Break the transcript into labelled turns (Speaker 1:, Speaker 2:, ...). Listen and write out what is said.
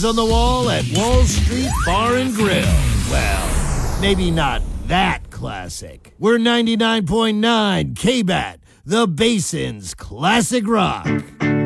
Speaker 1: hangs on the wall at Wall Street Bar and Grill. Well, maybe not that classic. We're 99.9 KBAT, the Basin's classic rock.